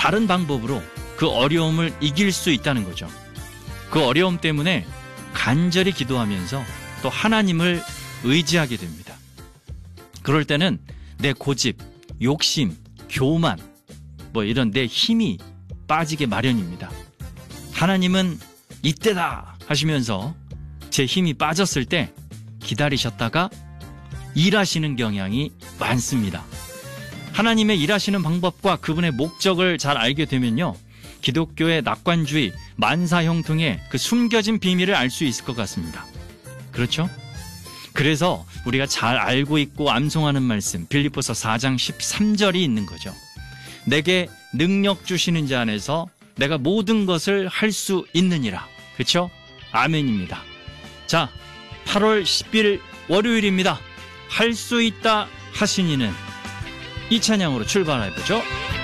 다른 방법으로 그 어려움을 이길 수 있다는 거죠. 그 어려움 때문에 간절히 기도하면서 또 하나님을 의지하게 됩니다. 그럴 때는 내 고집, 욕심, 교만, 이런 내 힘이 빠지게 마련입니다. 하나님은 이때다 하시면서 제 힘이 빠졌을 때 기다리셨다가 일하시는 경향이 많습니다. 하나님의 일하시는 방법과 그분의 목적을 잘 알게 되면요, 기독교의 낙관주의, 만사형통의 그 숨겨진 비밀을 알 수 있을 것 같습니다. 그렇죠? 그래서 우리가 잘 알고 있고 암송하는 말씀, 빌립보서 4장 13절이 있는 거죠. 내게 능력 주시는 자 안에서 내가 모든 것을 할 수 있느니라. 그렇죠? 아멘입니다. 자, 8월 10일 월요일입니다. 할 수 있다 하시니는 이 찬양으로 출발해보죠.